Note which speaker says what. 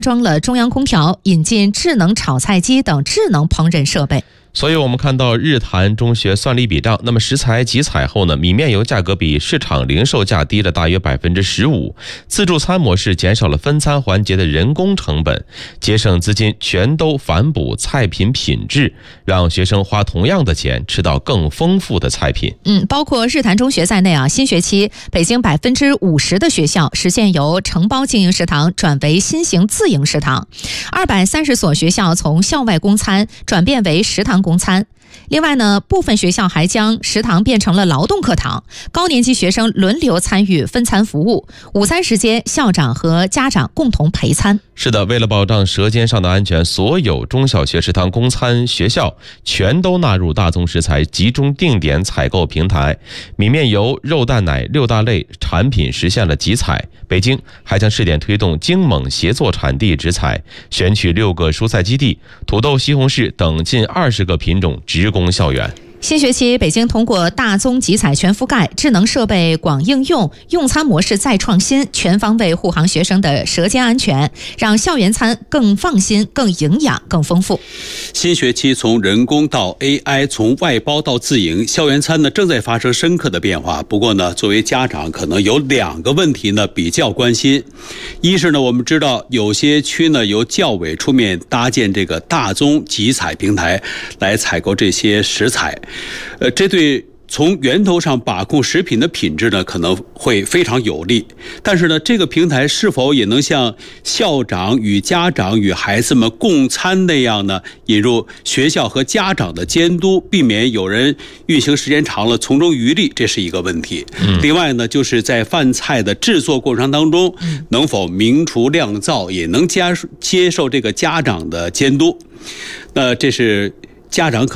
Speaker 1: 装了中央空调，引进智能炒菜机等智能烹饪设备。
Speaker 2: 所以我们看到日坛中学算了一笔账，那么食材集采后呢，米面油价格比市场零售价低了大约15%，自助餐模式减少了分餐环节的人工成本，节省资金全都反哺菜品品质，让学生花同样的钱吃到更丰富的菜品。
Speaker 1: 包括日坛中学在内新学期北京50%的学校实现由承包经营食堂转为新型自营食堂，230所学校从校外供餐转变为食堂供餐。另外呢，部分学校还将食堂变成了劳动课堂，高年级学生轮流参与分餐服务，午餐时间校长和家长共同陪餐。
Speaker 2: 是的，为了保障舌尖上的安全，所有中小学食堂供餐学校全都纳入大宗食材集中定点采购平台，米面油、肉蛋奶6大类产品实现了集采。北京还将试点推动京蒙协作产地直采，选取6个蔬菜基地、土豆、西红柿等近20个品种直供校园。
Speaker 1: 新学期，北京通过大宗集采全覆盖、智能设备广应用、用餐模式再创新，全方位护航学生的舌尖安全，让校园餐更放心、更营养、更丰富。
Speaker 3: 新学期从人工到 AI， 从外包到自营，校园餐呢正在发生深刻的变化。不过呢，作为家长，可能有2个问题呢比较关心。一是呢，我们知道有些区呢由教委出面搭建这个大宗集采平台来采购这些食材。这对从源头上把控食品的品质呢，可能会非常有利。但是呢，这个平台是否也能像校长与家长与孩子们共餐那样呢，引入学校和家长的监督，避免有人运行时间长了从中渔利，这是一个问题。另外呢，就是在饭菜的制作过程当中，能否明厨亮灶，也能接受这个家长的监督。那这是家长